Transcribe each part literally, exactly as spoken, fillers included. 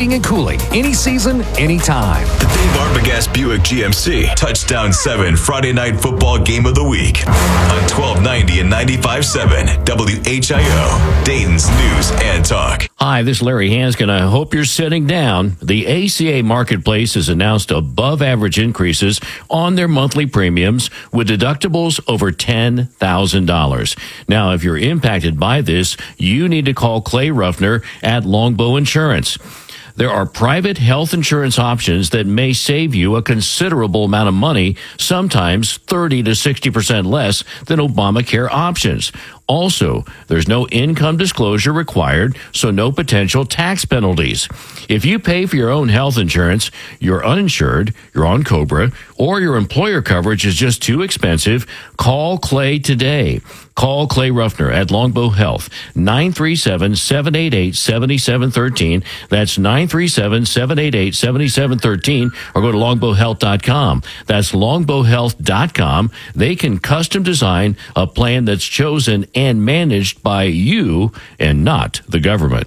Heating and Cooling. Any season, anytime. The Dave Arbogast Buick G M C Touchdown seven Friday Night Football Game of the Week on twelve ninety and ninety-five point seven W H I O, Dayton's News and Talk. Hi, this is Larry Hanskin. I hope you're sitting down. The A C A Marketplace has announced above average increases on their monthly premiums with deductibles over ten thousand dollars. Now, if you're impacted by this, you need to call Clay Ruffner at Longbow Insurance. There are private health insurance options that may save you a considerable amount of money, sometimes thirty to sixty percent less than Obamacare options. Also, there's no income disclosure required, so no potential tax penalties. If you pay for your own health insurance, you're uninsured, you're on COBRA, or your employer coverage is just too expensive, call Clay today. Call Clay Ruffner at Longbow Health, nine three seven, seven eight eight, seven seven one three. That's nine three seven, seven eight eight, seven seven one three, or go to longbow health dot com. That's longbow health dot com. They can custom design a plan that's chosen and managed by you and not the government.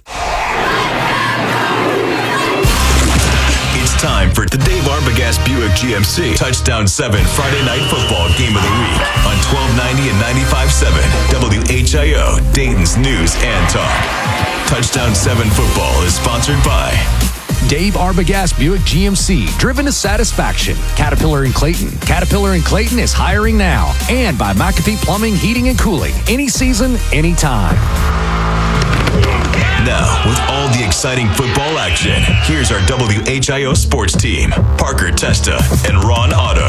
It's time for the Dave Arbogast Buick G M C Touchdown seven Friday Night Football Game of the Week on twelve ninety and ninety-five point seven W H I O, Dayton's News and Talk. Touchdown seven Football is sponsored by Dave Arbogast Buick G M C, driven to satisfaction. Caterpillar in Clayton. Caterpillar in Clayton is hiring now. And by McAfee Plumbing, Heating and Cooling. Any season, anytime. Now, with all the exciting football action, here's our W H I O sports team, Parker Testa and Ron Otto.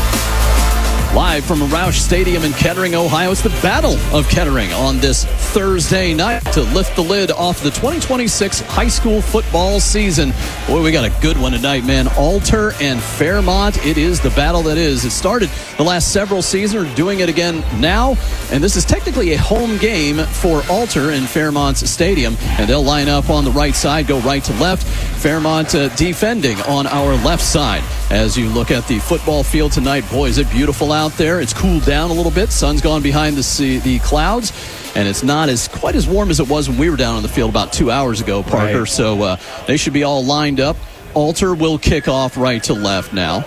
Live from Roush Stadium in Kettering, Ohio, it's the Battle of Kettering on this Thursday night to lift the lid off the twenty twenty-six high school football season. Boy, we got a good one tonight, man. Alter and Fairmont. It is the battle that is. It started the last several seasons. We're doing it again now, and this is technically a home game for Alter in Fairmont's stadium, and they'll line up on the right side, go right to left. Fairmont uh, defending on our left side. As you look at the football field tonight, boy, is it beautiful out there. It's cooled down a little bit. Sun's gone behind the sea, the clouds, and it's not as quite as warm as it was when we were down on the field about two hours ago, Parker. Right. So uh, they should be all lined up. Alter will kick off right to left now.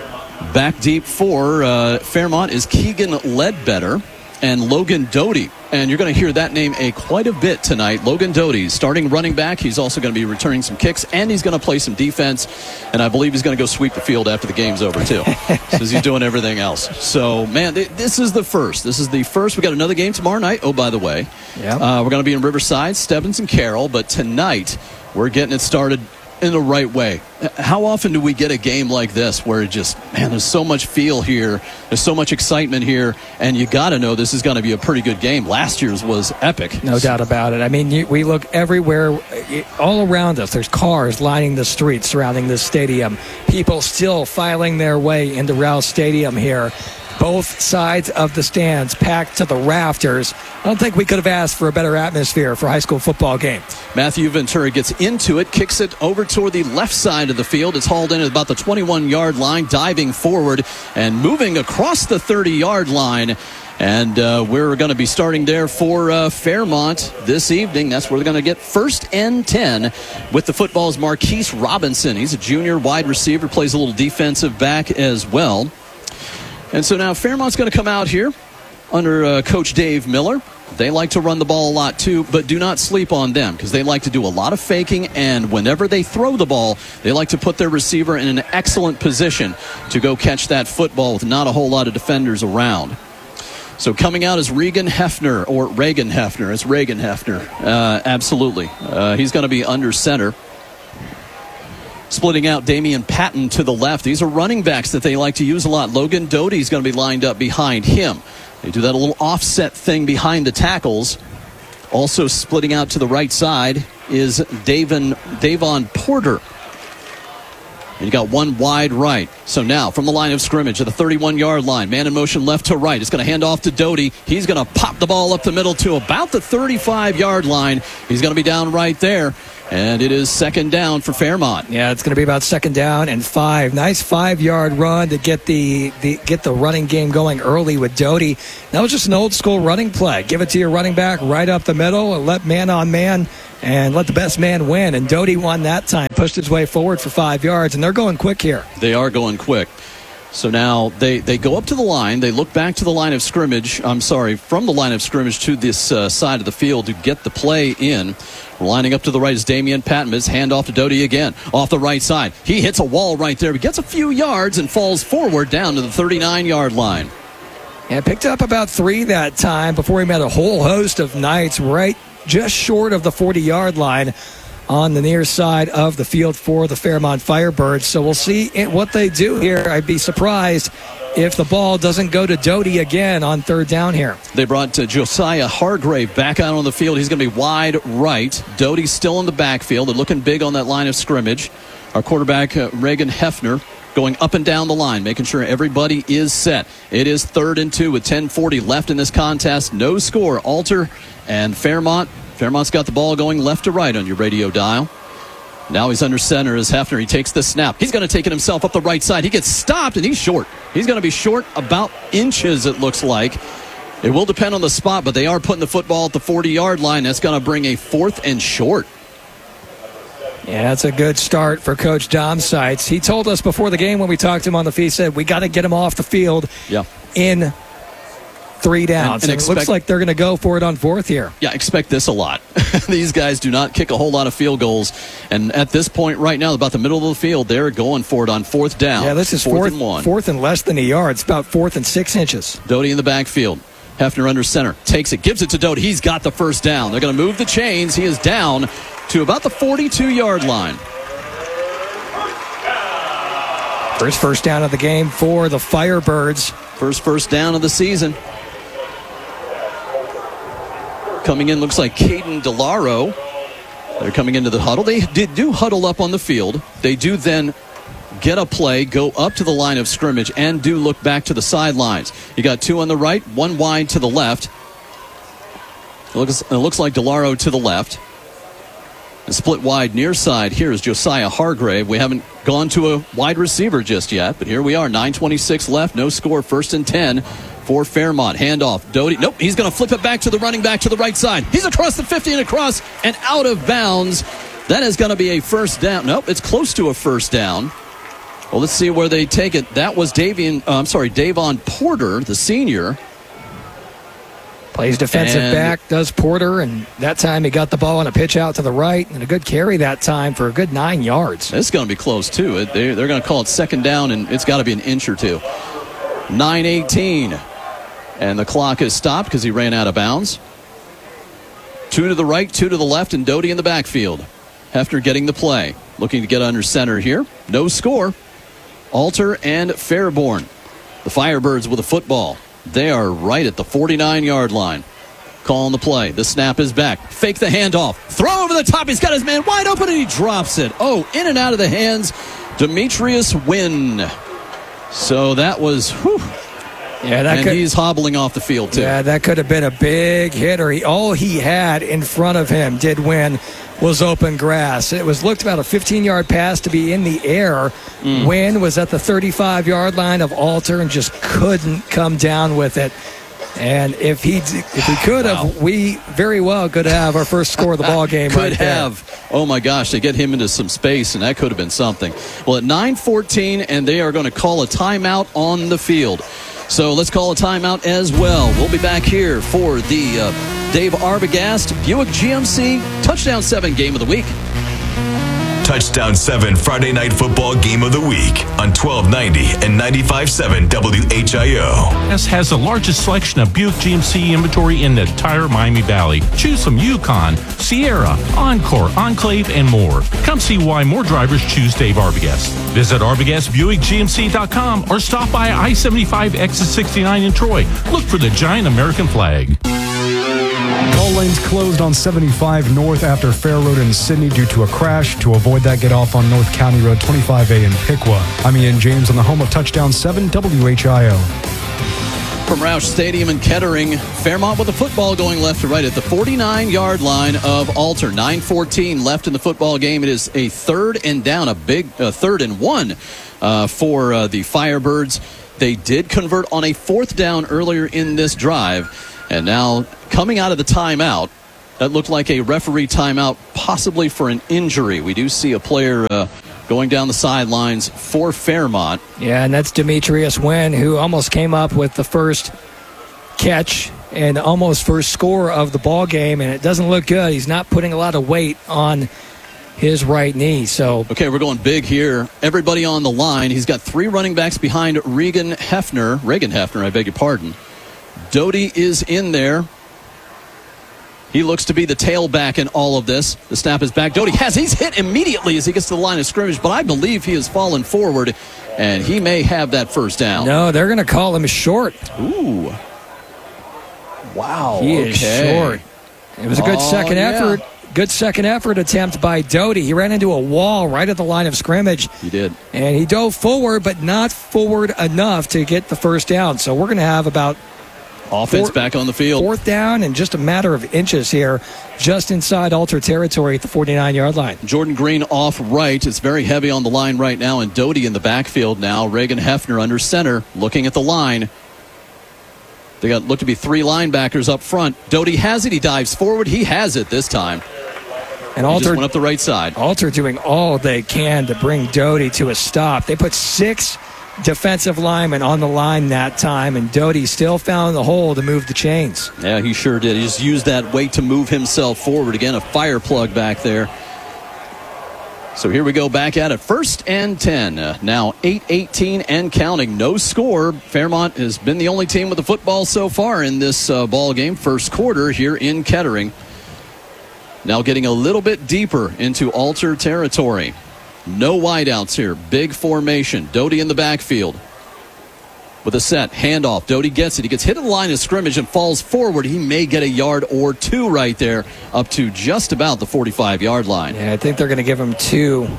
Back deep for uh, Fairmont is Keegan Ledbetter and Logan Doty. And you're going to hear that name a quite a bit tonight. Logan Doty, starting running back. He's also going to be returning some kicks, and he's going to play some defense. And I believe he's going to go sweep the field after the game's over, too, because he's doing everything else. So, man, th- this is the first. This is the first. We got another game tomorrow night. Oh, by the way, yep. uh, we're going to be in Riverside, Stebbins and Carroll. But tonight, we're getting it started in the right way. How often do we get a game like this where it just, man, there's so much feel here, there's so much excitement here, and you got to know this is going to be a pretty good game. Last year's was epic. No doubt about it. I mean, you, we look everywhere, all around us. There's cars lining the streets surrounding this stadium. People still filing their way into Roush Stadium here. Both sides of the stands packed to the rafters. I don't think we could have asked for a better atmosphere for a high school football game. Matthew Ventura gets into it, kicks it over toward the left side of the field. It's hauled in at about the twenty-one-yard line, diving forward and moving across the thirty-yard line. And uh, we're going to be starting there for uh, Fairmont this evening. That's where they're going to get first and ten with the football's Marquise Robinson. He's a junior wide receiver, plays a little defensive back as well. And so now Fairmont's going to come out here under uh, Coach Dave Miller. They like to run the ball a lot too, but do not sleep on them because they like to do a lot of faking, and whenever they throw the ball, they like to put their receiver in an excellent position to go catch that football with not a whole lot of defenders around. So coming out is Regan Hefner, or Reagan Hefner. It's Reagan Hefner. Uh, absolutely. Uh, he's going to be under center. Splitting out Damian Patton to the left. These are running backs that they like to use a lot. Logan Doty is going to be lined up behind him. They do that a little offset thing behind the tackles. Also splitting out to the right side is Davon, Davon Porter. And you got one wide right. So now from the line of scrimmage at the thirty-one-yard line, man in motion left to right. It's going to hand off to Doty. He's going to pop the ball up the middle to about the thirty-five-yard line. He's going to be down right there. And it is second down for Fairmont. Yeah, it's going to be about second down and five. Nice five-yard run to get the, the get the running game going early with Doty. That was just an old-school running play. Give it to your running back right up the middle and let man-on-man and let the best man win. And Doty won that time, pushed his way forward for five yards, and they're going quick here. They are going quick. So now they, they go up to the line. They look back to the line of scrimmage. I'm sorry, from the line of scrimmage to this uh, side of the field to get the play in. Lining up to the right is Damian Patmos. Hand off to Doty again. Off the right side. He hits a wall right there. He gets a few yards and falls forward down to the thirty-nine-yard line. Yeah, picked up about three that time before he met a whole host of Knights right just short of the forty-yard line on the near side of the field for the Fairmont Firebirds. So we'll see what they do here. I'd be surprised if the ball doesn't go to Doty again on third down here. They brought uh, Josiah Hargrave back out on the field. He's going to be wide right. Doty's still in the backfield. They're looking big on that line of scrimmage. Our quarterback, uh, Reagan Hefner, going up and down the line, making sure everybody is set. It is third and two with ten forty left in this contest. No score. Alter and Fairmont. Fairmont's got the ball going left to right on your radio dial. Now he's under center as Hefner. He takes the snap. He's going to take it himself up the right side. He gets stopped, and he's short. He's going to be short about inches, it looks like. It will depend on the spot, but they are putting the football at the forty-yard line. That's going to bring a fourth and short. Yeah, that's a good start for Coach Dom Seitz. He told us before the game when we talked to him on the field, he said, we got to get him off the field yeah. in three downs. And, and, and expect, it looks like they're going to go for it on fourth here. Yeah, expect this a lot. These guys do not kick a whole lot of field goals. And at this point right now, about the middle of the field, they're going for it on fourth down. Yeah, this is fourth, fourth and one. Fourth and less than a yard. It's about fourth and six inches. Doty in the backfield. Hefner under center. Takes it, gives it to Doty. He's got the first down. They're going to move the chains. He is down to about the forty-two-yard line. First first down of the game for the Firebirds. First first down of the season. Coming in looks like Caden DeLaro. They're coming into the huddle. They did do huddle up on the field. They do then get a play, go up to the line of scrimmage, and do look back to the sidelines. You got two on the right, one wide to the left. It looks, it looks like DeLaro to the left. And split wide near side here is Josiah Hargrave. We haven't gone to a wide receiver just yet, but here we are. nine twenty-six left, no score, first and ten for Fairmont. Handoff, Doty. Nope, he's going to flip it back to the running back to the right side. He's across the fifty and across and out of bounds. That is going to be a first down. Nope, it's close to a first down. Well, let's see where they take it. That was Davian, uh, I'm sorry, Davon Porter, the senior. Plays defensive and back, does Porter, and that time he got the ball on a pitch out to the right, and a good carry that time for a good nine yards. It's going to be close, too. They're going to call it second down, and it's got to be an inch or two. nine eighteen. And the clock is stopped because he ran out of bounds. Two to the right, two to the left, and Doty in the backfield. Hefner getting the play. Looking to get under center here. No score. Alter and Fairborn. The Firebirds with the football. They are right at the forty-nine-yard line. Calling the play. The snap is back. Fake the handoff. Throw over the top. He's got his man wide open, and he drops it. Oh, in and out of the hands. Demetrius Wynn. So that was, whew. Yeah, that and could, he's hobbling off the field, too. Yeah, that could have been a big hitter. He, all he had in front of him did win was open grass. It was looked about a fifteen-yard pass to be in the air. Mm. Wynn was at the thirty-five-yard line of Alter and just couldn't come down with it. And if he if he could wow. have, we very well could have our first score of the ball game. could right have. There. Oh my gosh, they get him into some space, and that could have been something. Well, at nine fourteen, and they are going to call a timeout on the field. So let's call a timeout as well. We'll be back here for the uh, Dave Arbogast Buick G M C Touchdown seven Game of the Week. Touchdown seven Friday Night Football Game of the Week on twelve ninety and ninety-five point seven W H I O. S has the largest selection of Buick G M C inventory in the entire Miami Valley. Choose from Yukon, Sierra, Encore, Enclave, and more. Come see why more drivers choose Dave Arbogast. Visit Arbogast Buick G M C dot com or stop by I seventy-five exit sixty-nine in Troy. Look for the giant American flag. All lanes closed on seventy-five North after Fair Road in Sydney due to a crash. To avoid that, get off on North County Road twenty-five A in Piqua. I'm Ian James on the home of Touchdown seven W H I O. From Roush Stadium in Kettering, Fairmont with the football going left to right at the forty-nine-yard line of Alter. nine fourteen left in the football game. It is a third and down, a big uh, third and one uh, for uh, the Firebirds. They did convert on a fourth down earlier in this drive. And now coming out of the timeout, that looked like a referee timeout, possibly for an injury. We do see a player uh, going down the sidelines for Fairmont. Yeah, and that's Demetrius Wynn, who almost came up with the first catch and almost first score of the ball game, and it doesn't look good. He's not putting a lot of weight on his right knee. So okay, we're going big here. Everybody on the line. He's got three running backs behind Regan Hefner. Reagan Hefner, I beg your pardon. Doty is in there. He looks to be the tailback in all of this. The snap is back. Doty has, he's hit immediately as he gets to the line of scrimmage, but I believe he has fallen forward, and he may have that first down. No, they're going to call him short. Ooh. Wow. He okay. is short. It was a good oh, second yeah. effort. Good second effort attempt by Doty. He ran into a wall right at the line of scrimmage. He did. And he dove forward, but not forward enough to get the first down. So we're going to have about offense Four, back on the field. Fourth down and just a matter of inches here, just inside Alter territory at the forty-nine-yard line. Jordan Green off right. It's very heavy on the line right now, and Doty in the backfield now. Reagan Hefner under center, looking at the line. They got look to be three linebackers up front. Doty has it. He dives forward. He has it this time. And he Alter just went up the right side. Alter doing all they can to bring Doty to a stop. They put six defensive linemen on the line that time, and Doty still found the hole to move the chains. Yeah, he sure did. He just used that weight to move himself forward. Again, a fire plug back there. So here we go back at it. First and ten. Uh, now eight eighteen and counting. No score. Fairmont has been the only team with the football so far in this uh, ball game. First quarter here in Kettering. Now getting a little bit deeper into Alter territory. No wideouts here. Big formation. Doty in the backfield. With a set. Handoff. Doty gets it. He gets hit at the line of scrimmage and falls forward. He may get a yard or two right there up to just about the forty-five-yard line. Yeah, I think they're going to give him two.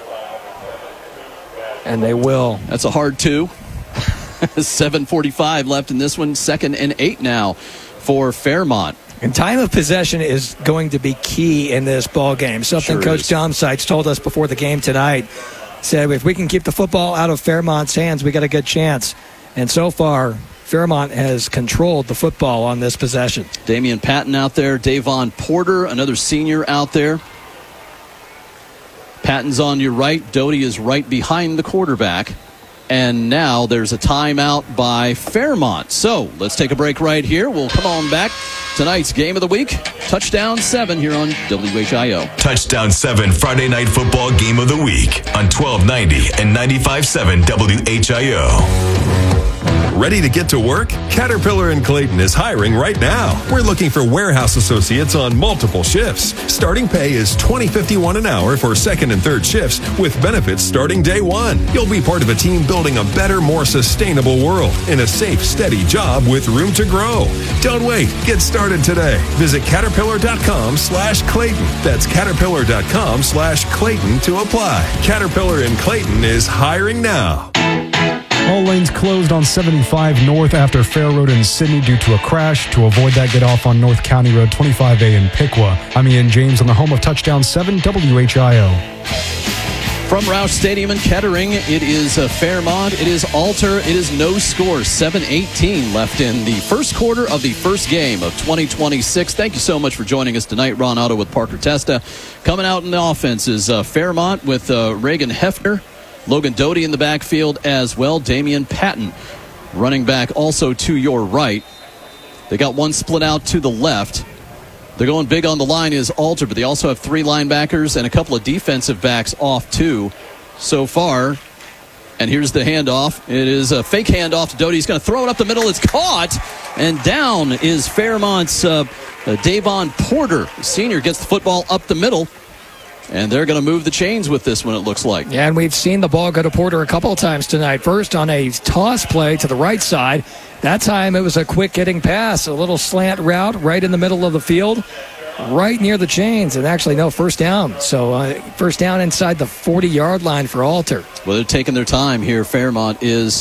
And they will. That's a hard two. seven forty-five left in this one. Second and eight now for Fairmont. And time of possession is going to be key in this ball game. Something Sure Coach is. Dom Seitz told us before the game tonight. Said if we can keep the football out of Fairmont's hands, we got a good chance. And so far, Fairmont has controlled the football on this possession. Damian Patton out there. Davon Porter, another senior out there. Patton's on your right. Doty is right behind the quarterback. And now there's a timeout by Fairmont. So let's take a break right here. We'll come on back. Tonight's game of the week, Touchdown seven here on W H I O. Touchdown seven Friday Night Football Game of the Week on twelve ninety and ninety-five point seven W H I O. Ready to get to work? Caterpillar in Clayton is hiring right now. We're looking for warehouse associates on multiple shifts. Starting pay is twenty fifty-one an hour for second and third shifts with benefits starting day one. You'll be part of a team building a better, more sustainable world in a safe, steady job with room to grow. Don't wait. Get started today. Visit caterpillar.com slash Clayton. That's caterpillar.com slash Clayton to apply. Caterpillar in Clayton is hiring now. All lanes closed on seventy-five North after Fair Road in Sydney due to a crash. To avoid that, get off on North County Road twenty-five A in Piqua. I'm Ian James on the home of Touchdown seven W H I O. From Roush Stadium in Kettering, it is uh, Fairmont. It is Alter. It is no score. seven eighteen left in the first quarter of the first game of twenty twenty-six. Thank you so much for joining us tonight. Ron Otto with Parker Testa. Coming out in the offense is uh, Fairmont with uh, Reagan Hefner. Logan Doty in the backfield as well. Damian Patton running back also to your right. They got one split out to the left. They're going big on the line is Alter, but they also have three linebackers and a couple of defensive backs off too so far. And here's the handoff. It is a fake handoff to Doty. He's going to throw it up the middle. It's caught. And down is Fairmont's uh, uh, Davon Porter. The senior gets the football up the middle. And they're going to move the chains with this one, it looks like. Yeah, and we've seen the ball go to Porter a couple of times tonight. First on a toss play to the right side. That time it was a quick hitting pass, a little slant route right in the middle of the field, right near the chains, and actually no first down. So uh, first down inside the forty-yard line for Alter. Well, they're taking their time here. Fairmont is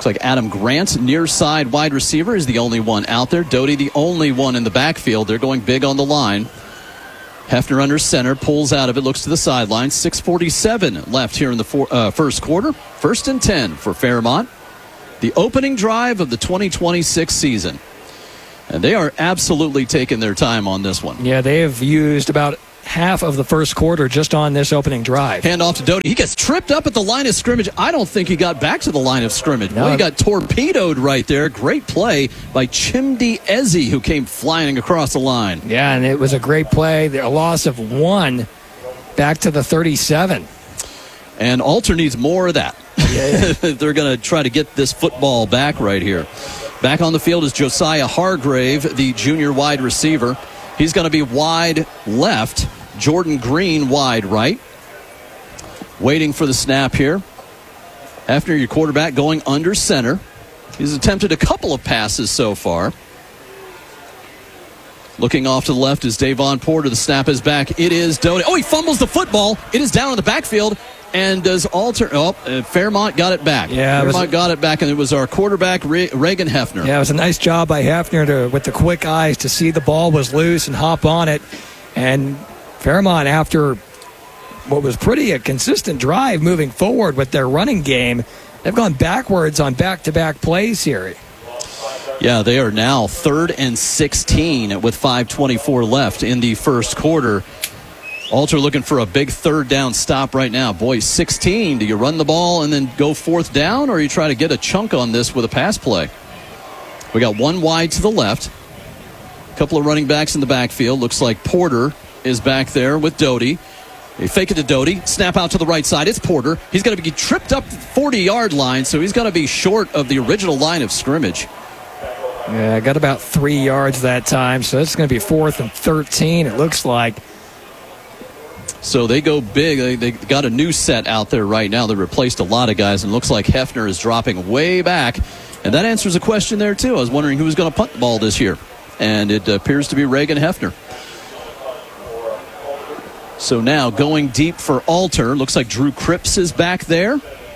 Looks like Adam Grant, near side wide receiver, is the only one out there. Doty, the only one in the backfield. They're going big on the line. Hefner under center, pulls out of it, looks to the sideline. six forty-seven left here in the four, uh, first quarter. First and ten for Fairmont. The opening drive of the twenty twenty-six season. And they are absolutely taking their time on this one. Yeah, they have used about half of the first quarter just on this opening drive. Hand off to Doty. He gets tripped up at the line of scrimmage. I don't think he got back to the line of scrimmage. No. Well, he got torpedoed right there. Great play by Chimdi Ezi, who came flying across the line. Yeah, and it was a great play. A loss of one back to the thirty-seven. And Alter needs more of that. Yeah. They're going to try to get this football back right here. Back on the field is Josiah Hargrave, the junior wide receiver. He's going to be wide left. Jordan Green wide right. Waiting for the snap here. After your quarterback going under center. He's attempted a couple of passes so far. Looking off to the left is Davon Porter. The snap is back. It is Doty. Oh, he fumbles the football. It is down in the backfield. And does Alter... Oh, uh, Fairmont got it back. Yeah, Fairmont it was, got it back, and it was our quarterback, Re- Reagan Hefner. Yeah, it was a nice job by Hefner to, with the quick eyes to see the ball was loose and hop on it. And Fairmont, after what was pretty a consistent drive moving forward with their running game, they've gone backwards on back-to-back plays here. Yeah, they are now third and sixteen with five twenty-four left in the first quarter. Alter looking for a big third down stop right now. Boy, sixteen. Do you run the ball and then go fourth down, or you try to get a chunk on this with a pass play? We got one wide to the left. A couple of running backs in the backfield. Looks like Porter is back there with Doty. They fake it to Doty. Snap out to the right side. It's Porter. He's going to be tripped up the forty-yard line, so he's going to be short of the original line of scrimmage. Yeah, got about three yards that time, so it's going to be fourth and thirteen, it looks like. So they go big. They, they got a new set out there right now. They replaced a lot of guys, and it looks like Hefner is dropping way back. And that answers a question there, too. I was wondering who was going to punt the ball this year. And it appears to be Reagan Hefner. So now going deep for Alter. Looks like Drew Cripps is back there.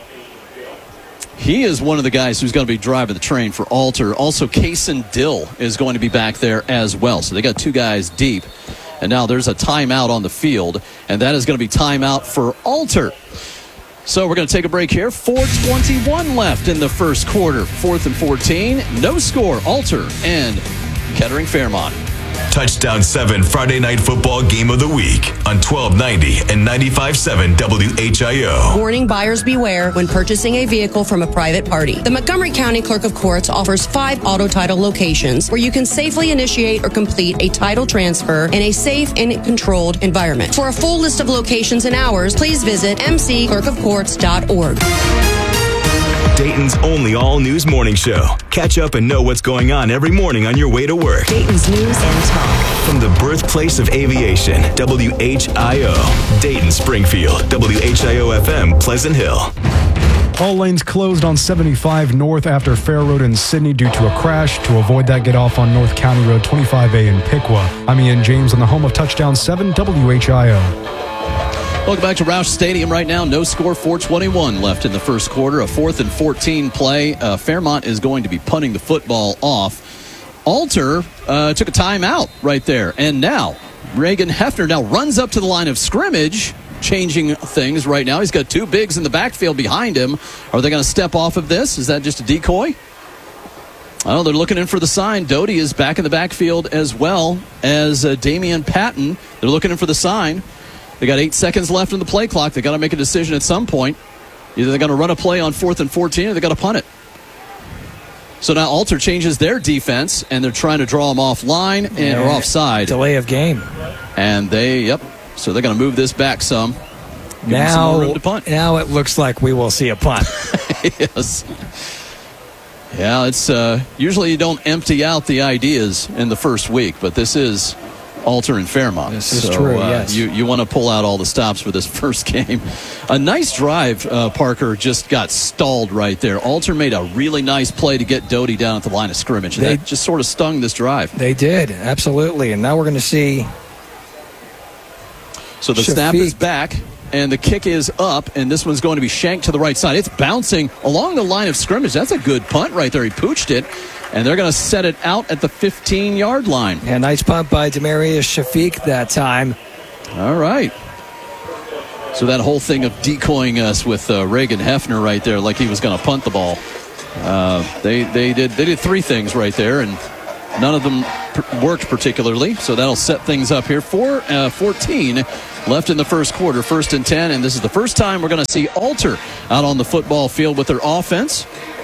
He is one of the guys who's going to be driving the train for Alter. Also, Kaysen Dill is going to be back there as well. So they got two guys deep. And now there's a timeout on the field, and that is going to be timeout for Alter. So we're going to take a break here. four twenty-one left in the first quarter. Fourth and fourteen. No score. Alter and Kettering Fairmont. Touchdown seven Friday Night Football Game of the Week on twelve ninety and ninety-five point seven W H I O. Warning, buyers beware when purchasing a vehicle from a private party. The Montgomery County Clerk of Courts offers five auto title locations where you can safely initiate or complete a title transfer in a safe and controlled environment. For a full list of locations and hours, please visit m c clerk of courts dot org. Dayton's only all-news morning show. Catch up and know what's going on every morning on your way to work. Dayton's news and talk. From the birthplace of aviation, W H I O. Dayton, Springfield, W H I O F M, Pleasant Hill. All lanes closed on seventy-five north after Fair Road in Sydney due to a crash. To avoid that, get off on North County Road twenty-five A in Piqua. I'm Ian James on the home of Touchdown seven, W H I O. Welcome back to Roush Stadium right now. No score, four twenty-one left in the first quarter. A fourth and fourteen play. Uh, Fairmont is going to be punting the football off. Alter uh, took a timeout right there. And now, Reagan Hefner now runs up to the line of scrimmage, changing things right now. He's got two bigs in the backfield behind him. Are they going to step off of this? Is that just a decoy? Oh, they're looking in for the sign. Doty is back in the backfield as well as uh, Damian Patton. They're looking in for the sign. They got eight seconds left in the play clock. They got to make a decision at some point. Either they're going to run a play on fourth and fourteen or they got to punt it. So now Alter changes their defense, and they're trying to draw them offline and yeah, or offside. Delay of game. And they, yep. So they're going to move this back some. Give now, some more room to punt. Now it looks like we will see a punt. Yes. Yeah, it's uh, usually you don't empty out the ideas in the first week, but this is Alter and Fairmont. This is so, true, uh, yes. You, you want to pull out all the stops for this first game. A nice drive, uh, Parker, just got stalled right there. Alter made a really nice play to get Doty down at the line of scrimmage. They, that just sort of stung this drive. They did, absolutely. And now we're going to see... So the Shafiq. snap is back. and the kick is up, and this one's going to be shanked to the right side. It's bouncing along the line of scrimmage. That's a good punt right there. He pooched it, and they're going to set it out at the fifteen-yard line. Yeah, nice punt by Demarius Shafiq that time. All right. So that whole thing of decoying us with uh, Reagan Hefner right there, like he was going to punt the ball. Uh, they they did they did three things right there, and none of them pr- worked particularly. So that'll set things up here. Four, uh, fourteen left in the first quarter, first and ten, and this is the first time we're going to see Alter out on the football field with their offense.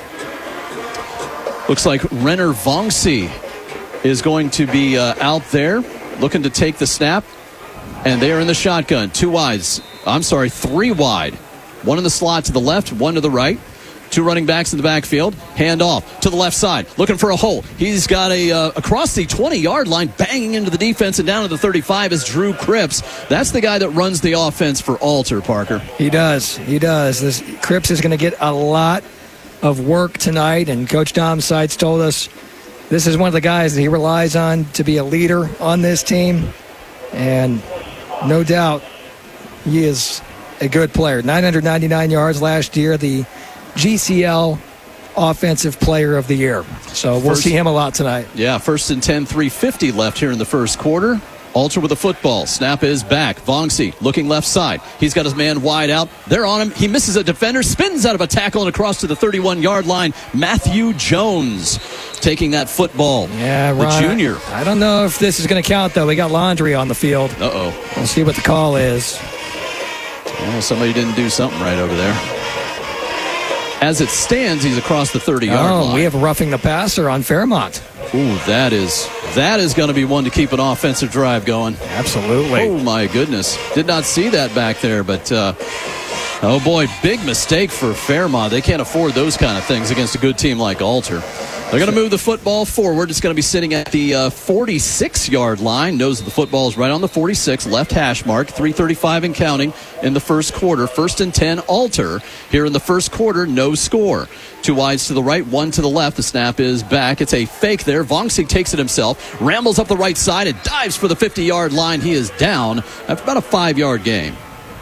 Looks like Renner Vongsi is going to be uh, out there looking to take the snap, and they are in the shotgun. Two wides. I'm sorry, three wide. One in the slot to the left, one to the right. Two running backs in the backfield. Hand off to the left side, looking for a hole. He's got a uh, across the twenty-yard line, banging into the defense, and down to the thirty-five is Drew Cripps. That's the guy that runs the offense for Alter, Parker. He does. He does. This Cripps is going to get a lot of work tonight, and Coach Dom Seitz told us this is one of the guys that he relies on to be a leader on this team, and no doubt he is a good player. nine hundred ninety-nine yards last year, the G C L Offensive Player of the Year. So we'll first, see him a lot tonight. Yeah, first and ten, three fifty left here in the first quarter. Alter with the football. Snap is back. Vongsi looking left side. He's got his man wide out. They're on him. He misses a defender, spins out of a tackle and across to the thirty-one-yard line. Matthew Jones taking that football. Yeah, Ron, the junior. I don't know if this is going to count, though. We got Laundry on the field. Uh-oh. We'll see what the call is. Well, somebody didn't do something right over there. As it stands, he's across the thirty-yard oh, line. We have roughing the passer on Fairmont. Ooh, that is that is going to be one to keep an offensive drive going. Absolutely. Oh, my goodness. Did not see that back there, but, uh, oh, boy, big mistake for Fairmont. They can't afford those kind of things against a good team like Alter. They're going to move the football forward. It's going to be sitting at the uh, forty-six-yard line. Knows that the football is right on the forty-six, left hash mark, three thirty-five and counting in the first quarter. First and ten, Alter. Here in the first quarter, no score. Two wides to the right, one to the left. The snap is back. It's a fake there. Vongsi takes it himself, rambles up the right side, and dives for the fifty-yard line. He is down after about a five-yard gain.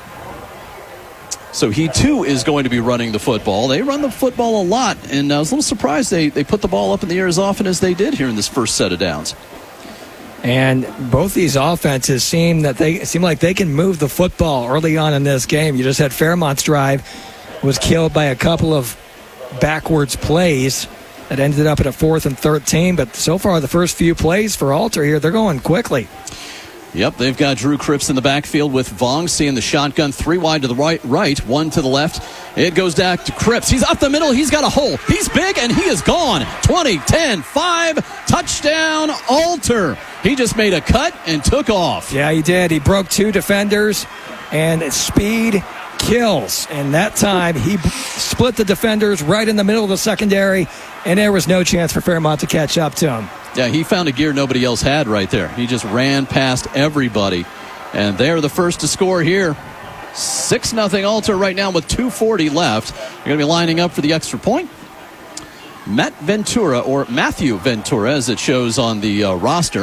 So he, too, is going to be running the football. They run the football a lot, and I was a little surprised they, they put the ball up in the air as often as they did here in this first set of downs. And both these offenses seem that they seem like they can move the football early on in this game. You just had Fairmont's drive was killed by a couple of backwards plays that ended up at a fourth and thirteen, but so far the first few plays for Alter here, they're going quickly. Yep, they've got Drew Cripps in the backfield with Vongsi in the shotgun. Three wide to the right, right, one to the left. It goes back to Cripps. He's up the middle. He's got a hole. He's big, and he is gone. twenty, ten, five, touchdown, Alter. He just made a cut and took off. Yeah, he did. He broke two defenders, and speed kills. And that time, he split the defenders right in the middle of the secondary, and there was no chance for Fairmont to catch up to him. Yeah, he found a gear nobody else had right there. He just ran past everybody. And they're the first to score here. six nothing Alter right now with two forty left. They're going to be lining up for the extra point. Matt Ventura, or Matthew Ventura, as it shows on the uh, roster.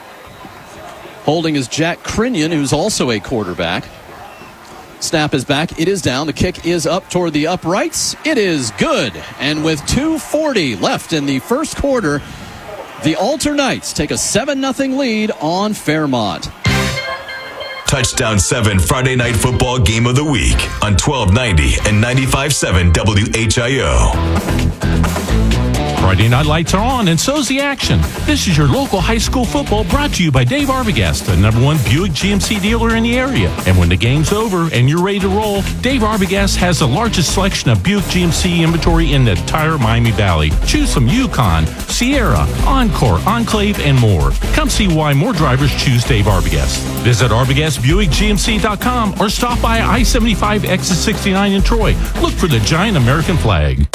Holding is Jack Crinion, who's also a quarterback. Snap is back. It is down. The kick is up toward the uprights. It is good. And with two forty left in the first quarter, the Alter Knights take a seven nothing lead on Fairmont. Touchdown seven Friday Night Football Game of the Week on twelve ninety and ninety-five point seven W H I O. Friday night lights are on, and so's the action. This is your local high school football brought to you by Dave Arbogast, the number one Buick G M C dealer in the area. And when the game's over and you're ready to roll, Dave Arbogast has the largest selection of Buick G M C inventory in the entire Miami Valley. Choose from Yukon, Sierra, Encore, Enclave, and more. Come see why more drivers choose Dave Arbogast. Visit Arbogast Buick G M C dot com or stop by I seventy-five exit sixty-nine in Troy. Look for the giant American flag.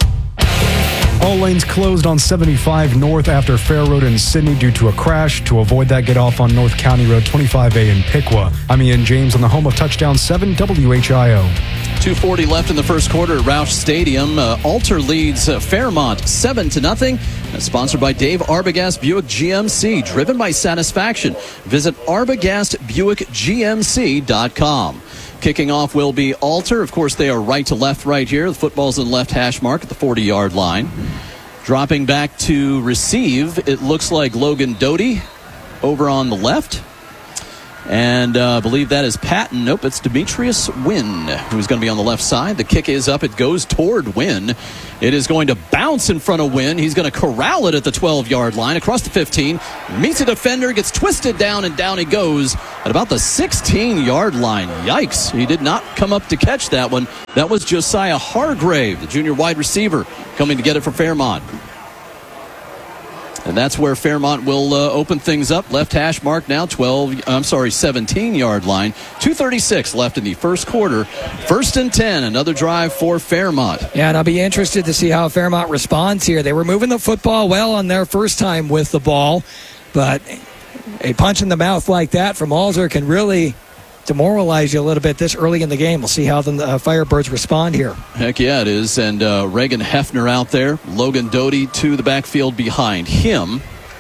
All lanes closed on seventy-five north after Fair Road in Sydney due to a crash. To avoid that, get off on North County Road twenty-five A in Piqua. I'm Ian James on the home of Touchdown seven W H I O. two forty left in the first quarter at Roush Stadium. Uh, Alter leads uh, Fairmont seven to nothing. Sponsored by Dave Arbogast Buick G M C, driven by satisfaction. Visit Arbogast Buick G M C dot com. Kicking off will be Alter. Of course, they are right to left right here. The football's in left hash mark at the forty-yard line. Dropping back to receive, it looks like Logan Doty over on the left. And uh, I believe that is Patton. Nope, it's Demetrius Wynn, who's going to be on the left side. The kick is up. It goes toward Wynn. It is going to bounce in front of Wynn. He's going to corral it at the twelve-yard line across the fifteen. Meets a defender, gets twisted down, and down he goes at about the sixteen-yard line. Yikes. He did not come up to catch that one. That was Josiah Hargrave, the junior wide receiver, coming to get it for Fairmont. And that's where Fairmont will uh, open things up. Left hash mark now, twelve, I'm sorry, seventeen-yard line. two thirty-six left in the first quarter. First and ten, another drive for Fairmont. Yeah, and I'll be interested to see how Fairmont responds here. They were moving the football well on their first time with the ball, but a punch in the mouth like that from Alter can really demoralize you a little bit this early in the game. We'll see how the uh, Firebirds respond here. Heck yeah, it is. And uh, Reagan Hefner out there. Logan Doty to the backfield behind him.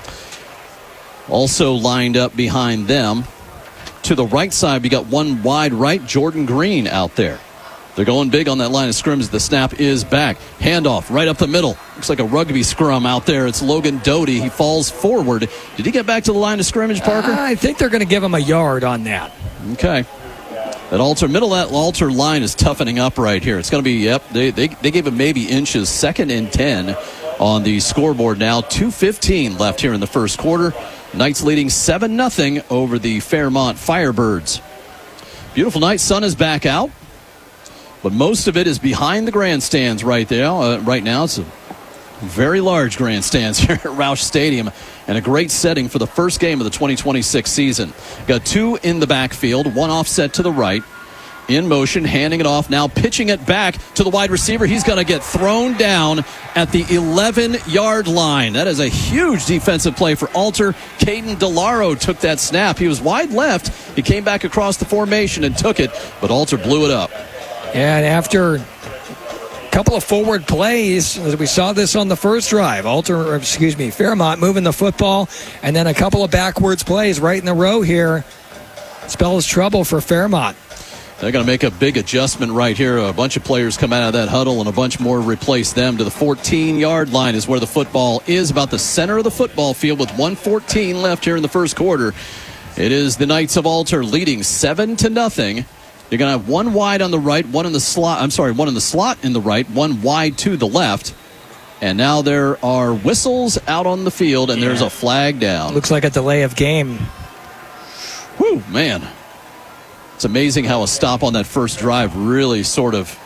Also lined up behind them. To the right side, we got one wide right, Jordan Green out there. They're going big on that line of scrimmage. The snap is back. Handoff right up the middle. Looks like a rugby scrum out there. It's Logan Doty. He falls forward. Did he get back to the line of scrimmage, Parker? Uh, I think they're going to give him a yard on that. Okay. That Alter, middle that Alter line is toughening up right here. It's going to be, yep, they, they, they gave him maybe inches. Second and ten on the scoreboard now. two fifteen left here in the first quarter. Knights leading seven nothing over the Fairmont Firebirds. Beautiful night. Sun is back out. But most of it is behind the grandstands right there. Uh, right now, it's a very large grandstands here at Roush Stadium, and a great setting for the first game of the twenty twenty-six season. Got two in the backfield, one offset to the right. In motion, handing it off, now pitching it back to the wide receiver. He's going to get thrown down at the eleven-yard line. That is a huge defensive play for Alter. Caden DeLaro took that snap. He was wide left. He came back across the formation and took it, but Alter blew it up. And after a couple of forward plays, we saw this on the first drive, Alter, excuse me, Fairmont moving the football, and then a couple of backwards plays right in a row here spells trouble for Fairmont. They're going to make a big adjustment right here. A bunch of players come out of that huddle, and a bunch more replace them. To the fourteen-yard line is where the football is, about the center of the football field with one fourteen left here in the first quarter. It is the Knights of Alter leading seven to nothing. You're going to have one wide on the right, one in the slot. I'm sorry, one in the slot in the right, one wide to the left. And now there are whistles out on the field, and yeah. There's a flag down. Looks like a delay of game. Whew, man. It's amazing how a stop on that first drive really sort of,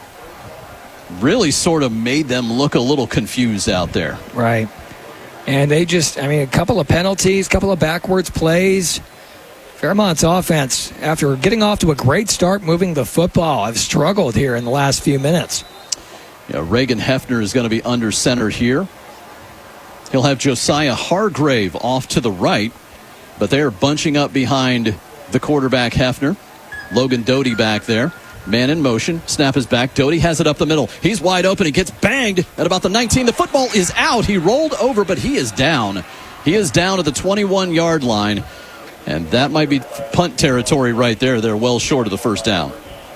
really sort of made them look a little confused out there. Right. And they just, I mean, a couple of penalties, a couple of backwards plays. Fairmont's offense, after getting off to a great start moving the football, have struggled here in the last few minutes. Yeah, Reagan Hefner is going to be under center here. He'll have Josiah Hargrave off to the right, but they're bunching up behind the quarterback Hefner. Logan Doty back there. Man in motion. Snap is back. Doty has it up the middle. He's wide open. He gets banged at about the nineteen. The football is out. He rolled over, but he is down. He is down at the twenty-one-yard line. And that might be punt territory right there. They're well short of the first down.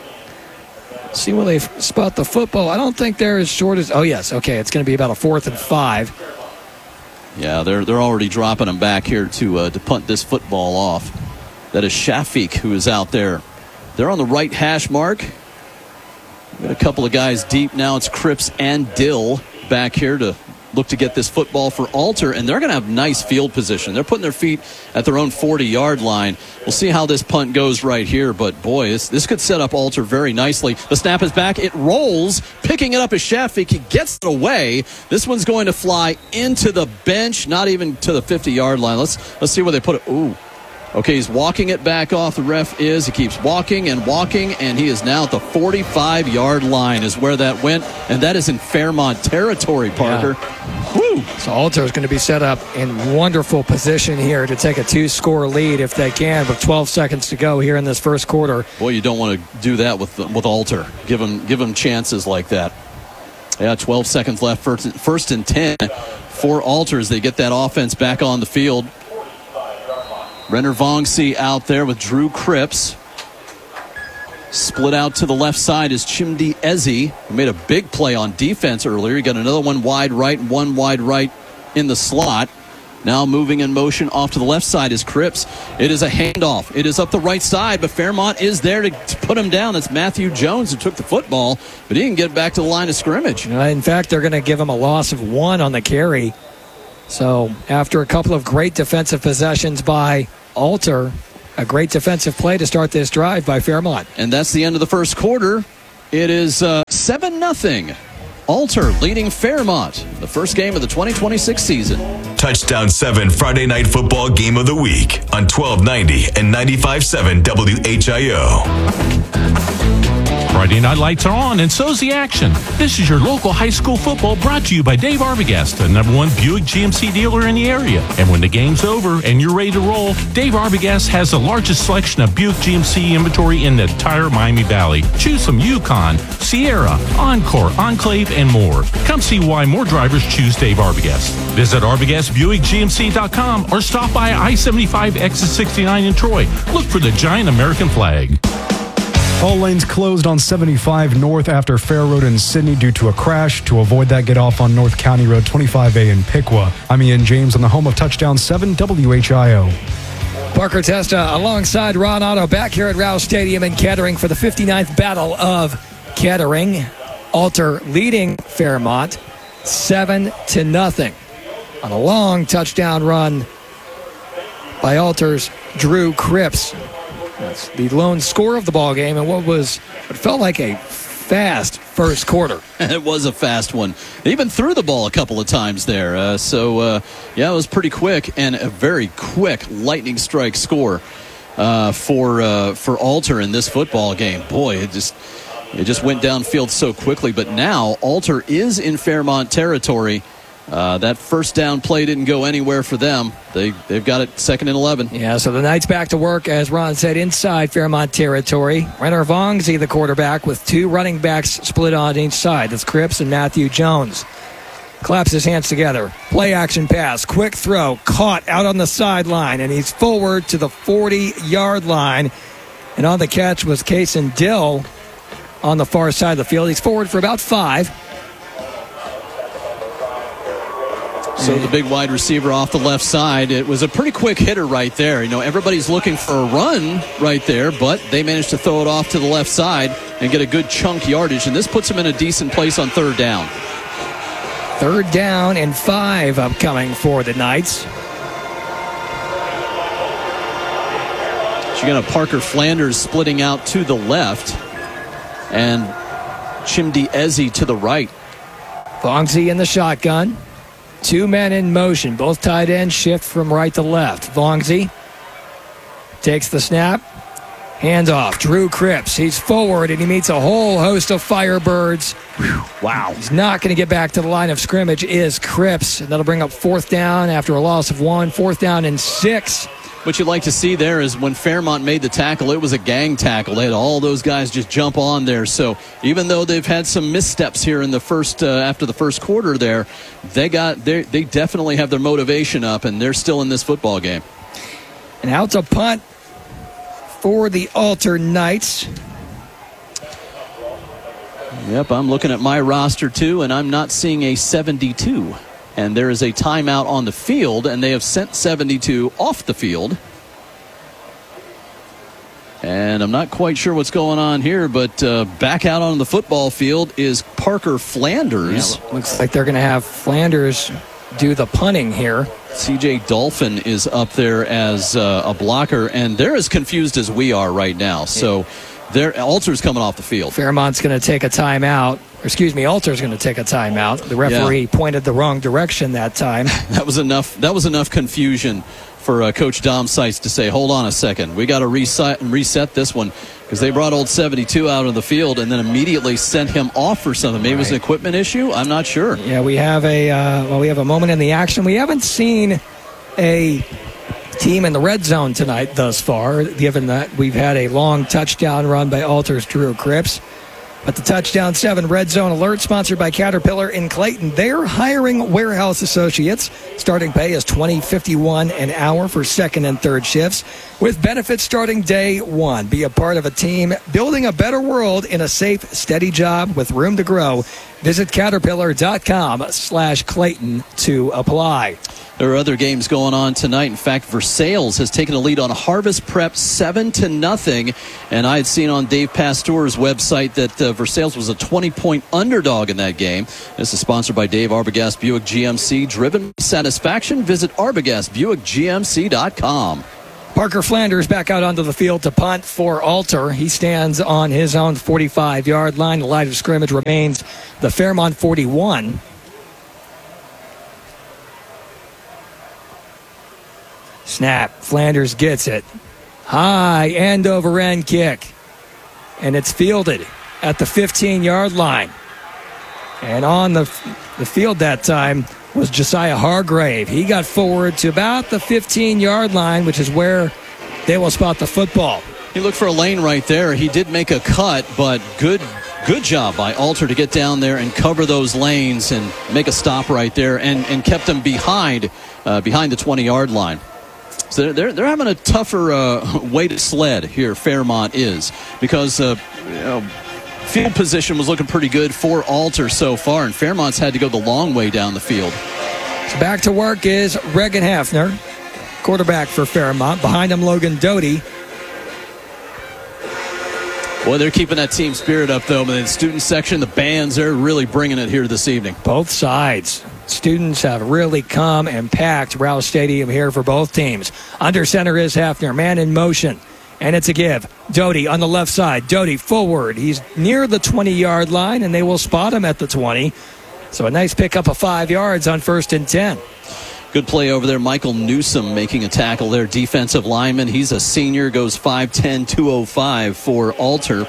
See where they spot the football. I don't think they're as short as... Oh, yes. Okay, it's going to be about a fourth and five. Yeah, they're they're already dropping them back here to uh, to punt this football off. That is Shafiq who is out there. They're on the right hash mark. Got a couple of guys deep now. It's Cripps and Dill back here to look to get this football for Alter, and they're going to have nice field position. They're putting their feet at their own forty-yard line. We'll see how this punt goes right here, but boy, this, this could set up Alter very nicely. The snap is back. It rolls. Picking it up is Shafiq. He gets it away. This one's going to fly into the bench, not even to the fifty-yard line. Let's let's see where they put it. Ooh. Okay, he's walking it back off. The ref is. He keeps walking and walking, and he is now at the forty-five-yard line is where that went, and that is in Fairmont territory, Parker. Yeah. Woo! So Alter is going to be set up in wonderful position here to take a two-score lead if they can with twelve seconds to go here in this first quarter. Boy, you don't want to do that with with Alter. Give him, give him chances like that. Yeah, twelve seconds left, first, first and ten for Alter as they get that offense back on the field. Renner Vongsi out there with Drew Cripps. Split out to the left side is Chimdi Ezi, who made a big play on defense earlier. He got another one wide right and one wide right in the slot. Now moving in motion off to the left side is Cripps. It is a handoff. It is up the right side, but Fairmont is there to, to put him down. That's Matthew Jones who took the football, but he didn't get back to the line of scrimmage. Uh, in fact, they're going to give him a loss of one on the carry. So after a couple of great defensive possessions by Alter, a great defensive play to start this drive by Fairmont. And that's the end of the first quarter. It is uh, seven nothing. Alter leading Fairmont, the first game of the twenty twenty-six season. Touchdown seven Friday Night Football Game of the Week on twelve ninety and ninety-five point seven W H I O. Friday night lights are on, and so's the action. This is your local high school football brought to you by Dave Arbogast, the number one Buick G M C dealer in the area. And when the game's over and you're ready to roll, Dave Arbogast has the largest selection of Buick G M C inventory in the entire Miami Valley. Choose from Yukon, Sierra, Encore, Enclave, and more. Come see why more drivers choose Dave Arbogast. Visit Arbogast Buick G M C dot com or stop by I seventy-five exit sixty-nine in Troy. Look for the giant American flag. All lanes closed on seventy-five North after Fair Road in Sydney due to a crash. To avoid that, get off on North County Road twenty-five A in Piqua. I'm Ian James on the home of Touchdown seven W H I O. Parker Testa alongside Ron Otto back here at Rouse Stadium in Kettering for the fifty-ninth Battle of Kettering. Alter leading Fairmont seven to nothing on a long touchdown run by Alter's Drew Cripps. That's the lone score of the ball game, and what was what felt like a fast first quarter. It was a fast one. They even threw the ball a couple of times there. Uh, so, uh, yeah, it was pretty quick, and a very quick lightning strike score uh, for uh, for Alter in this football game. Boy, it just it just went downfield so quickly. But now Alter is in Fairmont territory. Uh, that first down play didn't go anywhere for them. They, they've got it second and eleven. Yeah, so the Knights back to work, as Ron said, inside Fairmont territory. Renner Vongzi, the quarterback, with two running backs split on each side. That's Cripps and Matthew Jones. Claps his hands together. Play action pass. Quick throw. Caught out on the sideline, and he's forward to the forty-yard line. And on the catch was Kason Dill on the far side of the field. He's forward for about five. So the big wide receiver off the left side, it was a pretty quick hitter right there. You know, everybody's looking for a run right there, but they managed to throw it off to the left side and get a good chunk yardage, and this puts them in a decent place on third down. Third down and five upcoming for the Knights. So you got a Parker Flanders splitting out to the left, and Chimdi Ezi to the right. Vongzi in the shotgun. Two men in motion. Both tight ends shift from right to left. Vongzi takes the snap. Handoff. Drew Cripps. He's forward, and he meets a whole host of Firebirds. Whew, wow. He's not going to get back to the line of scrimmage, is Cripps. And that'll bring up fourth down after a loss of one. Fourth down and six. What you'd like to see there is when Fairmont made the tackle, it was a gang tackle. They had all those guys just jump on there. So even though they've had some missteps here in the first uh, after the first quarter there, they got they they definitely have their motivation up, and they're still in this football game. And out to punt for the Alter Knights. Yep, I'm looking at my roster too, and I'm not seeing a seventy-two. And there is a timeout on the field, and they have sent seventy-two off the field. And I'm not quite sure what's going on here, but uh, back out on the football field is Parker Flanders. Yeah, looks like they're going to have Flanders do the punting here. C J Dolphin is up there as uh, a blocker, and they're as confused as we are right now. So their Alter's coming off the field. Fairmont's going to take a timeout. Or excuse me, Alter's going to take a timeout. The referee yeah. pointed the wrong direction that time. that was enough. That was enough confusion for uh, Coach Dom Seitz to say, "Hold on a second, we got to reset reset this one," because they brought old seventy-two out of the field and then immediately sent him off for something. Maybe right. it was an equipment issue. I'm not sure. Yeah, we have a uh, well, we have a moment in the action. We haven't seen a team in the red zone tonight thus far, given that we've had a long touchdown run by Alter's Drew Cripps. But the Touchdown seven Red Zone Alert, sponsored by Caterpillar in Clayton. They're hiring warehouse associates. Starting pay is twenty fifty-one an hour for second and third shifts, with benefits starting day one. Be a part of a team building a better world in a safe, steady job with room to grow. Visit caterpillar.com slash Clayton to apply. There are other games going on tonight. In fact, Versailles has taken a lead on Harvest Prep seven to nothing. And I had seen on Dave Pastor's website that uh, Versailles was a twenty-point underdog in that game. This is sponsored by Dave Arbogast Buick G M C. Driven satisfaction. Visit arbogast buick g m c dot com. Parker Flanders back out onto the field to punt for Alter. He stands on his own forty-five-yard line. The line of scrimmage remains the Fairmont forty-one. Snap. Flanders gets it. High end-over-end kick. And it's fielded at the fifteen-yard line. And on the, the field that time was Josiah Hargrave. He got forward to about the fifteen-yard line, which is where they will spot the football. He looked for a lane right there. He did make a cut, but good good job by Alter to get down there and cover those lanes and make a stop right there and, and kept them behind uh, behind the twenty-yard line. So they're they're having a tougher uh, way to sled here, Fairmont is, because uh, you know, field position was looking pretty good for Alter so far, and Fairmont's had to go the long way down the field. So back to work is Regan Hafner, quarterback for Fairmont. Behind him, Logan Doty. Boy, they're keeping that team spirit up, though. But the student section, the bands, they're really bringing it here this evening. Both sides. Students have really come and packed Rouse Stadium here for both teams. Under center is Hafner, man in motion. And it's a give. Doty on the left side. Doty forward. He's near the twenty-yard line, and they will spot him at the twenty. So a nice pickup of five yards on first and ten. Good play over there. Michael Newsom making a tackle there. Defensive lineman. He's a senior. Goes five ten, two oh five for Alter.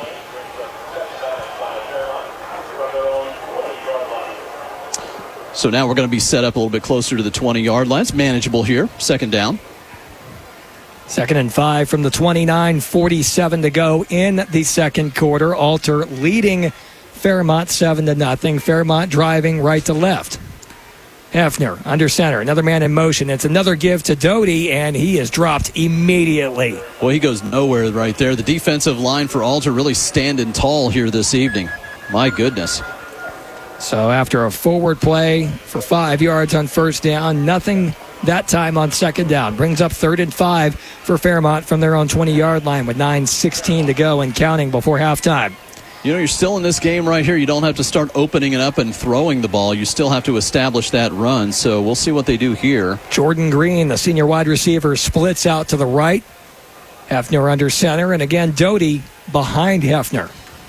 So now we're going to be set up a little bit closer to the twenty-yard line. It's manageable here. Second down. Second and five from the twenty-nine, forty-seven to go in the second quarter. Alter leading Fairmont seven to nothing. Fairmont driving right to left. Hafner under center. Another man in motion. It's another give to Doty, and he is dropped immediately. Well, he goes nowhere right there. The defensive line for Alter really standing tall here this evening. My goodness. So after a forward play for five yards on first down, nothing that time on second down. Brings up third and five for Fairmont from their own twenty-yard line with nine sixteen to go and counting before halftime. You know, you're still in this game right here. You don't have to start opening it up and throwing the ball. You still have to establish that run. So we'll see what they do here. Jordan Green, the senior wide receiver, splits out to the right. Hafner under center. And again, Doty behind Hafner.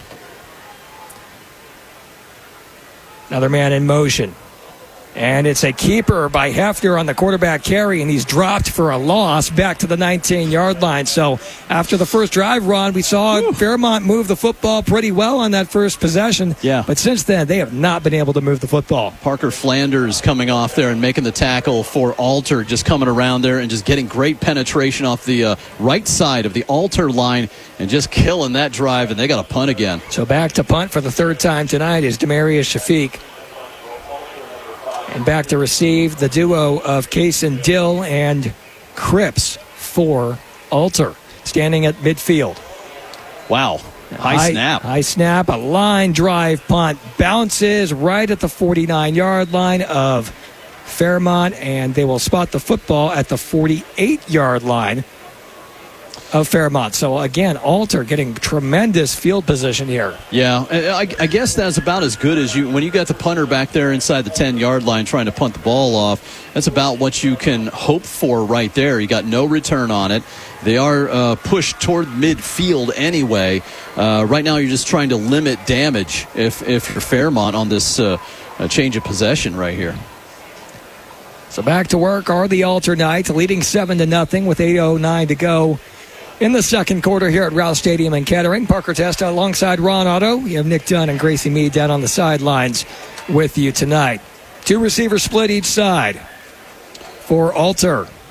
Another man in motion. And it's a keeper by Hafner on the quarterback carry, and he's dropped for a loss back to the nineteen-yard line. So after the first drive run, we saw Whew. Fairmont move the football pretty well on that first possession. Yeah. But since then, they have not been able to move the football. Parker Flanders coming off there and making the tackle for Alter, just coming around there and just getting great penetration off the uh, right side of the Alter line and just killing that drive, and they got a punt again. So back to punt for the third time tonight is Demarius Shafiq. And back to receive the duo of Kaysen Dill and Cripps for Alter, standing at midfield. Wow. High, high snap. High snap, a line drive punt. Bounces right at the forty-nine-yard line of Fairmont, and they will spot the football at the forty-eight-yard line of Fairmont. So again, Alter getting tremendous field position here. Yeah, I, I guess that's about as good as you, when you got the punter back there inside the ten-yard line trying to punt the ball off, that's about what you can hope for right there. You got no return on it. They are uh, pushed toward midfield anyway. Uh, right now you're just trying to limit damage if, if you're Fairmont on this uh, change of possession right here. So back to work are the Alter Knights, leading seven to nothing with eight oh nine to go in the second quarter here at Rouse Stadium in Kettering. Parker Testa alongside Ron Otto. You have Nick Dunn and Gracie Mead down on the sidelines with you tonight. Two receivers split each side for Alter.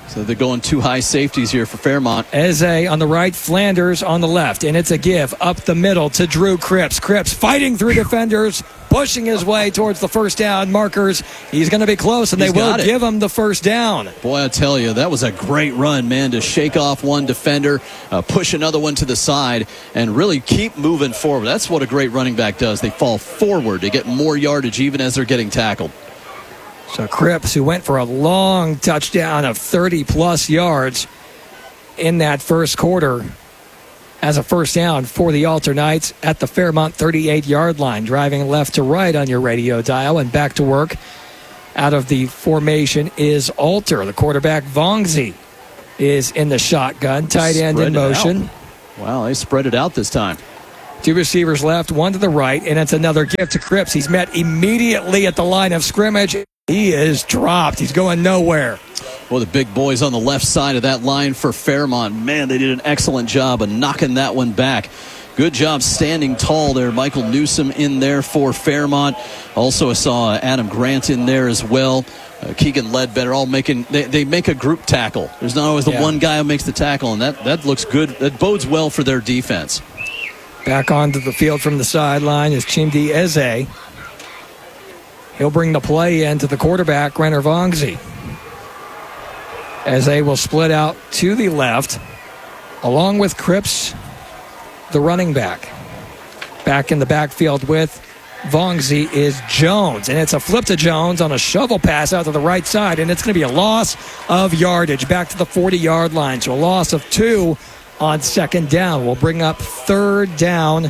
So they're going two high safeties here for Fairmont. Eze on the right, Flanders on the left, and it's a give up the middle to Drew Cripps. Cripps fighting through defenders, pushing his way towards the first down markers. He's going to be close, and He's they will it. give him the first down. Boy, I tell you, that was a great run, man, to shake off one defender, uh, push another one to the side, and really keep moving forward. That's what a great running back does. They fall forward to get more yardage even as they're getting tackled. So Cripps, who went for a long touchdown of thirty-plus yards in that first quarter, as a first down for the Alter Knights at the Fairmont thirty-eight-yard line, driving left to right on your radio dial and back to work. Out of the formation is Alter. The quarterback, Vongzi, is in the shotgun, tight end Spread in motion. out. Wow, they spread it out this time. Two receivers left, one to the right, and it's another give to Cripps. He's met immediately at the line of scrimmage. He is dropped. He's going nowhere. Well, the big boys on the left side of that line for Fairmont. Man, they did an excellent job of knocking that one back. Good job standing tall there. Michael Newsom in there for Fairmont. Also, I saw Adam Grant in there as well. Uh, Keegan Ledbetter, all making, they, they make a group tackle. There's not always the Yeah. one guy who makes the tackle, and that, that looks good. That bodes well for their defense. Back onto the field from the sideline is Chimdi Eze. He'll bring the play in to the quarterback, Renner Vongzi. Eze will split out to the left, along with Cripps, the running back. Back in the backfield with Vongzi is Jones, and it's a flip to Jones on a shovel pass out to the right side, and it's going to be a loss of yardage back to the forty-yard line. So a loss of two on second down. We'll bring up third down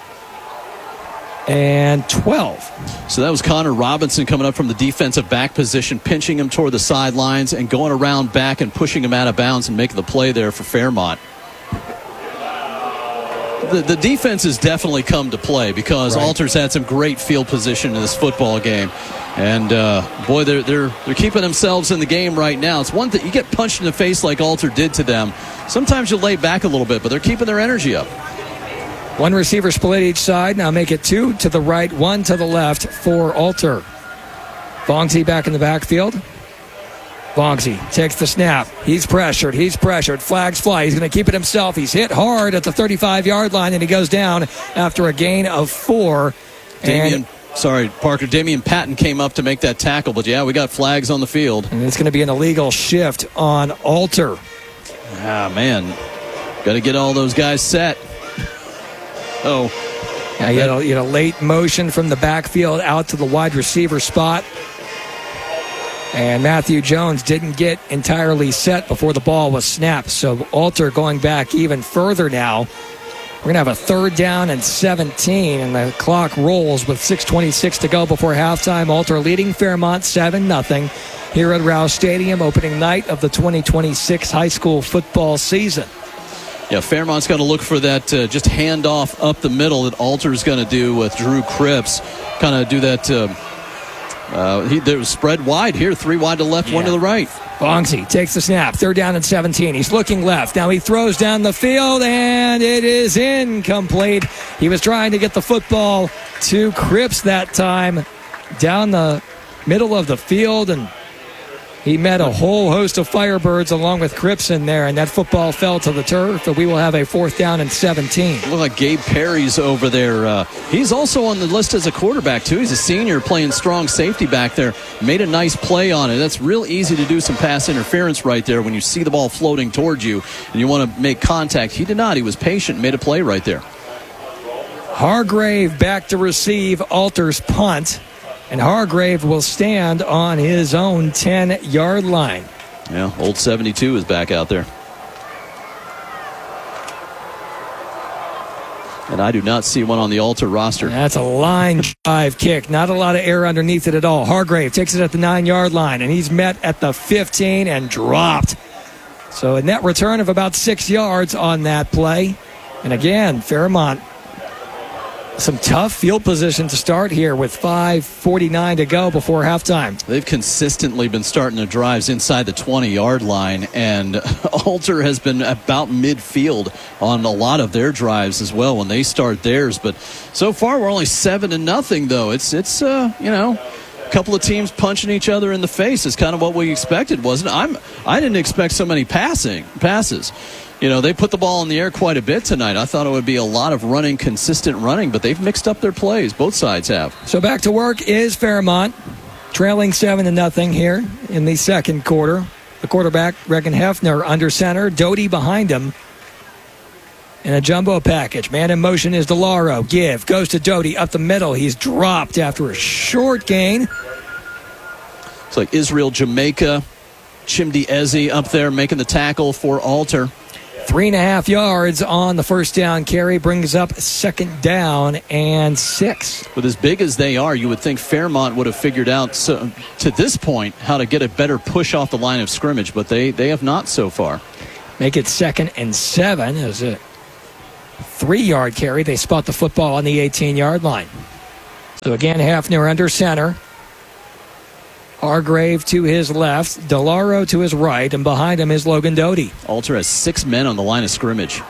and twelve. So that was Connor Robinson coming up from the defensive back position, pinching him toward the sidelines and going around back and pushing him out of bounds and making the play there for Fairmont. The, the defense has definitely come to play because Right. Alter's had some great field position in this football game. And, uh, boy, they're, they're, they're keeping themselves in the game right now. It's one thing, you get punched in the face like Alter did to them. Sometimes you lay back a little bit, but they're keeping their energy up. One receiver split each side. Now make it two to the right, one to the left for Alter. Vongzi back in the backfield. Vongzi takes the snap. He's pressured. He's pressured. Flags fly. He's going to keep it himself. He's hit hard at the thirty-five-yard line, and he goes down after a gain of four. Damian, And, sorry, Parker, Damian Patton came up to make that tackle, but yeah, we got flags on the field. and it's going to be an illegal shift on Alter. Ah, man. Got to get all those guys set. Oh, Now you had, a, you had a late motion from the backfield out to the wide receiver spot. And Matthew Jones didn't get entirely set before the ball was snapped. So Alter going back even further now. We're going to have a third down and seventeen, and the clock rolls with six twenty-six to go before halftime. Alter leading Fairmont seven nothing here at Rouse Stadium, opening night of the twenty twenty-six high school football season. yeah, Fairmont's going to look for that uh, just handoff up the middle that Alter's going to do with Drew Cripps. Kind of do that. Uh, uh, he, there was spread wide here, three wide to the left, one to the right. Vongzi takes the snap, third down and seventeen. He's looking left. Now he throws down the field, and it is incomplete. He was trying to get the football to Cripps that time down the middle of the field, and he met a whole host of Firebirds along with Cripps in there, and that football fell to the turf, but we will have a fourth down and seventeen. Look like Gabe Perry's over there. Uh, he's also on the list as a quarterback, too. He's a senior playing strong safety back there. Made a nice play on it. That's real easy to do some pass interference right there when you see the ball floating towards you and you want to make contact. He did not. He was patient and made a play right there. Hargrave back to receive Alter's punt, and Hargrave will stand on his own ten-yard line. Yeah, old seventy-two is back out there. And I do not see one on the Alter roster. That's a line drive kick. Not a lot of air underneath it at all. Hargrave takes it at the nine-yard line, and he's met at the fifteen and dropped. So a net return of about six yards on that play. And again, Fairmont, some tough field position to start here with five forty-nine to go before halftime. They've consistently been starting their drives inside the twenty-yard line, and Alter has been about midfield on a lot of their drives as well when they start theirs. But so far, we're only seven to nothing, though. It's it's uh, you know, A couple of teams punching each other in the face is kind of what we expected, wasn't it? I'm, I didn't expect so many passing passes. You know, they put the ball in the air quite a bit tonight. I thought it would be a lot of running, consistent running, but they've mixed up their plays. Both sides have. So back to work is Fairmont, trailing seven to nothing here in the second quarter. The quarterback, Regan Hefner, under center. Doty behind him in a jumbo package. Man in motion is DeLauro. Give. Goes to Doty up the middle. He's dropped after a short gain. It's like Israel Jamaica. Chimdi Eze up there making the tackle for Alter. Three and a half yards on the first down carry brings up second down and six. With as big as they are, you would think Fairmont would have figured out so, to this point how to get a better push off the line of scrimmage, but they, they have not so far. Make it second and seven as a three-yard carry. They spot the football on the eighteen-yard line. So again, Hefner under center. Hargrave to his left, DeLauro to his right, and behind him is Logan Doty. Alter has six men on the line of scrimmage.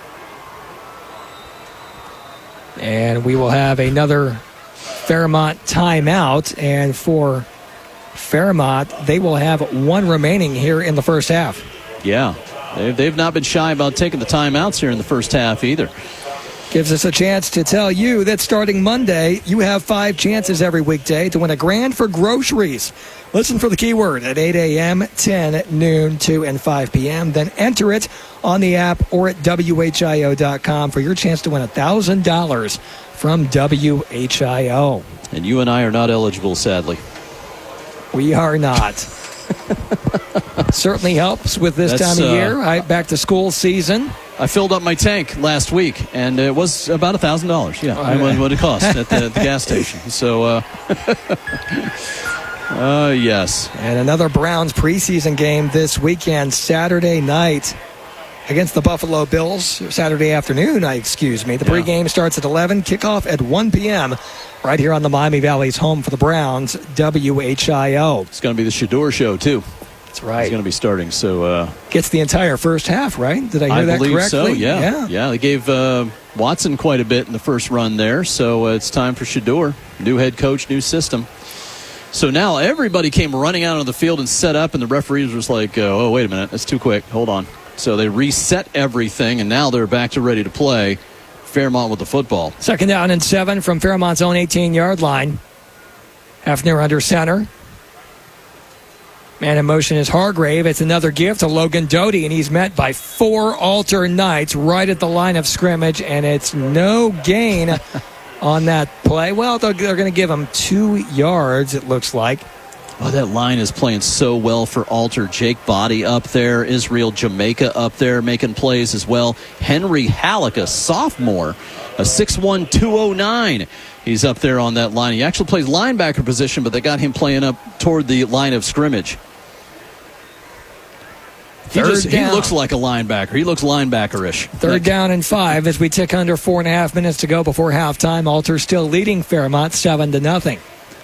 And we will have another Fairmont timeout. And for Fairmont, they will have one remaining here in the first half. Yeah, they've, they've not been shy about taking the timeouts here in the first half either. Gives us a chance to tell you that starting Monday, you have five chances every weekday to win a grand for groceries. Listen for the keyword at eight a.m., ten, noon, two, and five p.m. Then enter it on the app or at W H I O dot com for your chance to win one thousand dollars from W H I O. And you and I are not eligible, sadly. We are not. Certainly helps with this That's, time of uh, year. Right, back to school season. I filled up my tank last week, and it was about one thousand dollars. Yeah, Oh, yeah. what it cost at the, the gas station. So, uh, uh, yes. And another Browns preseason game this weekend, Saturday night, against the Buffalo Bills. Saturday afternoon, I excuse me. The Yeah. pregame starts at eleven, kickoff at one p.m. right here on the Miami Valley's home for the Browns, W H I O. It's going to be the Shador show, too. That's right. It's going to be starting, so... Uh, Gets the entire first half, right? Did I hear I that believe correctly? so, yeah. Yeah. Yeah, they gave uh, Watson quite a bit in the first run there, so uh, it's time for Shador. New head coach, new system. So now everybody came running out on the field and set up, and the referees was like, oh, wait a minute, that's too quick. Hold on. So they reset everything, and now they're back to ready to play. Fairmont with the football. Second down and seven from Fairmont's own eighteen-yard line. Hefner under center. Man in motion is Hargrave. It's another gift to Logan Doty, and he's met by four Alter Knights right at the line of scrimmage, and it's no gain on that play. Well, they're, they're going to give him two yards, it looks like. Oh, that line is playing so well for Alter. Jake Body up there. Israel Jamaica up there making plays as well. Henry Halleck, a sophomore, a six one, two oh nine. He's up there on that line. He actually plays linebacker position, but they got him playing up toward the line of scrimmage. He, just, he looks like a linebacker. He looks linebacker-ish. Third Like, down and five as we tick under four and a half minutes to go before halftime. Alter still leading Fairmont seven to nothing.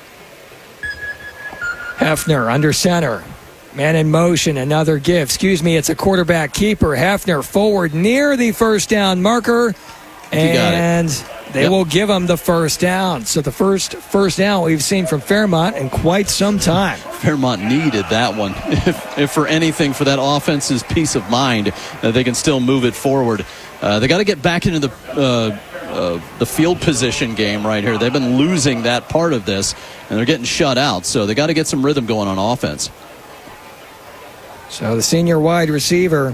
Hefner under center. Man in motion, another give. Excuse me, it's a quarterback keeper. Hefner forward near the first down marker. And they Yep. will give him the first down. So the first first down we've seen from Fairmont in quite some time. Fairmont needed that one. If, if for anything, for that offense's peace of mind, that they can still move it forward. Uh, they got to get back into the uh, uh, the field position game right here. They've been losing that part of this, and they're getting shut out. So they got to get some rhythm going on offense. So the senior wide receiver,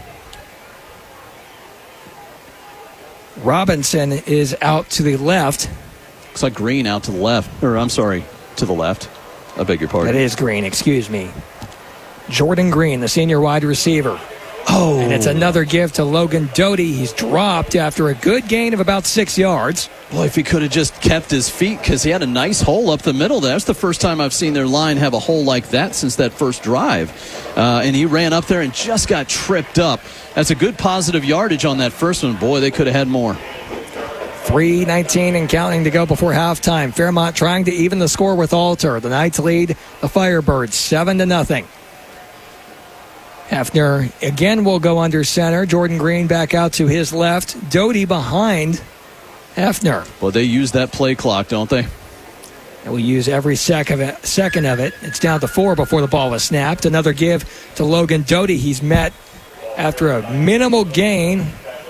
Robinson, is out to the left. Looks like Green out to the left. Or, I'm sorry, to the left. I beg your pardon. That is Green, excuse me. Jordan Green, the senior wide receiver. Oh. And it's another give to Logan Doty. He's dropped after a good gain of about six yards. Boy, if he could have just kept his feet, because he had a nice hole up the middle. That's the first time I've seen their line have a hole like that since that first drive. Uh, and he ran up there and just got tripped up. That's a good positive yardage on that first one. Boy, they could have had more. three nineteen and counting to go before halftime. Fairmont trying to even the score with Alter. The Knights lead the Firebirds seven to nothing. Hefner again will go under center. Jordan Green back out to his left. Doty behind Hefner. Well, they use that play clock, don't they? And we use every sec of it, second of it. It's down to four before the ball was snapped. Another give to Logan Doty. He's met after a minimal gain.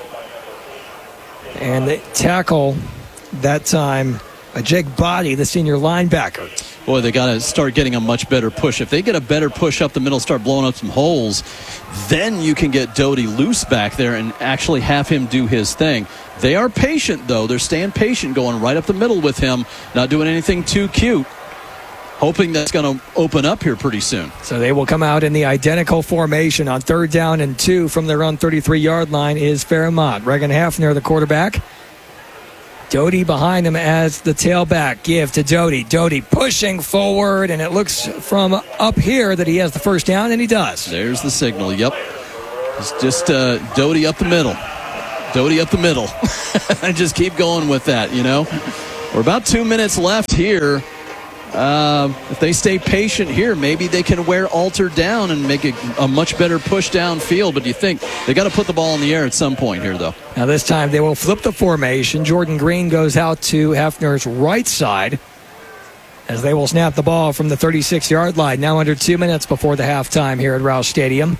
And the tackle that time, a Jake Body, the senior linebacker. Boy, they got to start getting a much better push. If they get a better push up the middle, start blowing up some holes, then you can get Doty loose back there and actually have him do his thing. They are patient, though. They're staying patient, going right up the middle with him, not doing anything too cute, hoping that's going to open up here pretty soon. So they will come out in the identical formation on third down and two from their own thirty-three-yard line is Fairmont. Reagan Hafner, the quarterback. Doty behind him as the tailback. Give to Doty. Doty pushing forward, and it looks from up here that he has the first down, and he does. There's the signal. Yep. It's just uh, Doty up the middle. Doty up the middle. And just keep going with that, you know. We're about two minutes left here. Uh, if they stay patient here, maybe they can wear Alter down and make a, a much better push downfield. But you think they got to put the ball in the air at some point here, though. Now this time they will flip the formation. Jordan Green goes out to Hafner's right side as they will snap the ball from the thirty-six-yard line. Now under two minutes before the halftime here at Roush Stadium.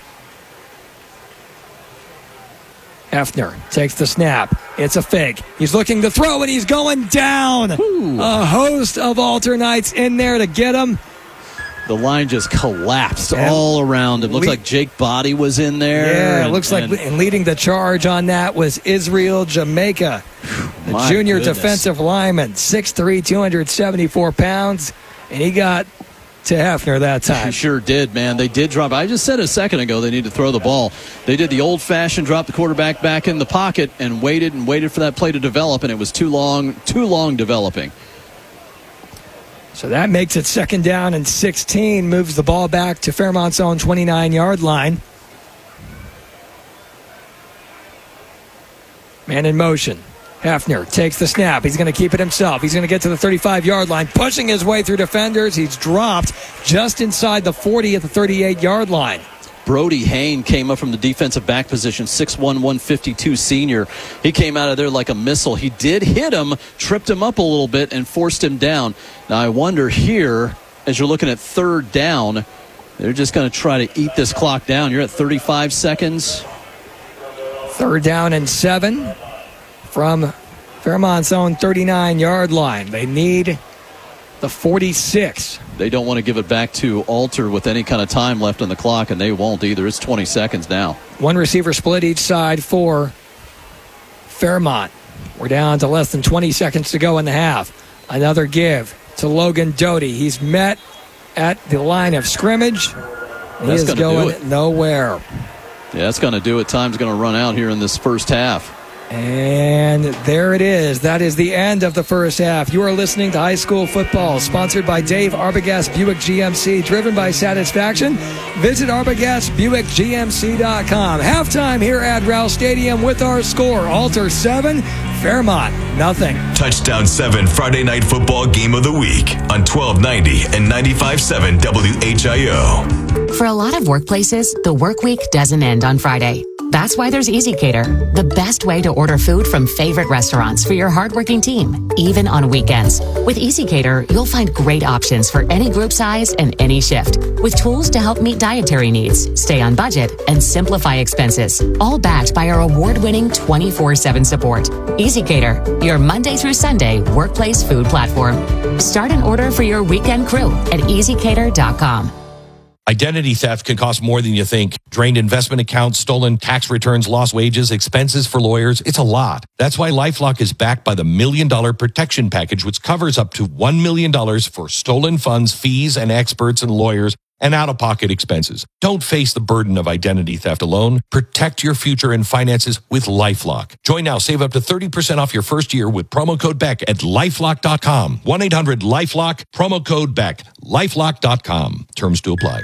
Hafner takes the snap. It's a fake. He's looking to throw, and he's going down. Ooh. A host of Alternites in there to get him. The line just collapsed and all around. It looks le- like Jake Body was in there. Yeah, and, it looks like and leading the charge on that was Israel Jamaica, the junior goodness. defensive lineman, six three, two hundred seventy-four pounds, and he got to Hafner that time. He sure did, man. They did drop. I just said a second ago they need to throw the ball. They did the old-fashioned drop the quarterback back in the pocket and waited and waited for that play to develop, and it was too long, too long developing. So that makes it second down and sixteen, moves the ball back to Fairmont's own twenty-nine-yard line. Man in motion. Hafner takes the snap. He's going to keep it himself. He's going to get to the thirty-five-yard line, pushing his way through defenders. He's dropped just inside the forty at the thirty-eight-yard line. Brody Hain came up from the defensive back position, six one, one fifty-two senior. He came out of there like a missile. He did hit him, tripped him up a little bit, and forced him down. Now, I wonder here, as you're looking at third down, they're just going to try to eat this clock down. You're at thirty-five seconds. Third down and seven from Fairmont's own thirty-nine-yard line. They need the forty-six. They don't want to give it back to Alter with any kind of time left on the clock, and they won't either. It's twenty seconds now. One receiver split each side for Fairmont. We're down to less than twenty seconds to go in the half. Another give to Logan Doty. He's met at the line of scrimmage. He That's is going nowhere. Yeah, that's going to do it. Time's going to run out here in this first half. And there it is. That is the end of the first half. You are listening to High School Football, sponsored by Dave Arbogast Buick G M C, driven by satisfaction. Visit Arbogast Buick G M C dot com. Halftime here at Roush Stadium with our score. Alter seven, Fairmont nothing. Touchdown seven Friday Night Football Game of the Week on twelve ninety and ninety-five point seven W H I O. For a lot of workplaces, the work week doesn't end on Friday. That's why there's EasyCater, the best way to order food from favorite restaurants for your hardworking team, even on weekends. With EasyCater, you'll find great options for any group size and any shift, with tools to help meet dietary needs, stay on budget, and simplify expenses, all backed by our award-winning twenty-four seven support. EasyCater, your Monday through Sunday workplace food platform. Start an order for your weekend crew at easy cater dot com. Identity theft can cost more than you think. Drained investment accounts, stolen tax returns, lost wages, expenses for lawyers. It's a lot. That's why LifeLock is backed by the Million Dollar Protection Package, which covers up to one million dollars for stolen funds, fees, and experts and lawyers, and out-of-pocket expenses. Don't face the burden of identity theft alone. Protect your future and finances with LifeLock. Join now. Save up to thirty percent off your first year with promo code Beck at lifelock dot com. one eight hundred lifelock, promo code Beck, lifelock dot com. Terms to apply.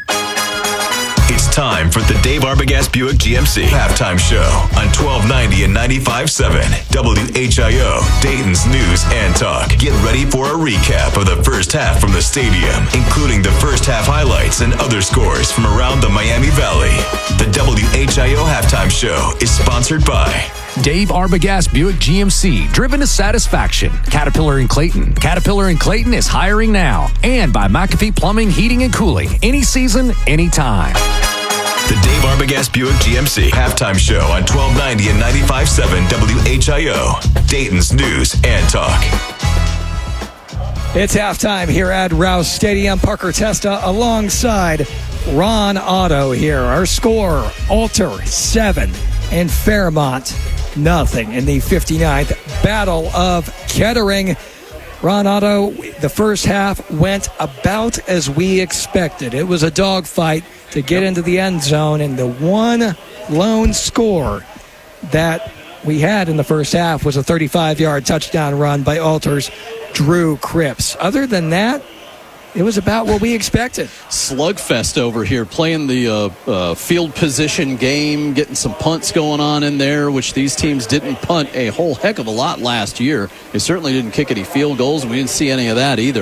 It's time for the Dave Arbogast Buick G M C halftime show on twelve ninety and ninety-five point seven W H I O, Dayton's News and Talk. Get ready for a recap of the first half from the stadium, including the first half highlights and other scores from around the Miami Valley. The W H I O halftime show is sponsored by Dave Arbogast Buick G M C, driven to satisfaction. Caterpillar and Clayton. Caterpillar and Clayton is hiring now. And by McAfee Plumbing, Heating, and Cooling. Any season, anytime. The Dave Arbogast Buick G M C halftime show on twelve ninety and ninety-five point seven W H I O. Dayton's News and Talk. It's halftime here at Rouse Stadium. Parker Testa alongside Ron Otto here. Our score, Alter seven and Fairmont nothing in the fifty-ninth Battle of Kettering. Ron Otto, the first half went about as we expected. It was a dogfight to get into the end zone, and the one lone score that we had in the first half was a thirty-five-yard touchdown run by Alter's Drew Cripps. Other than that, it was about what we expected. Slugfest over here, playing the uh, uh, field position game, getting some punts going on in there, which these teams didn't punt a whole heck of a lot last year. They certainly didn't kick any field goals, and we didn't see any of that either.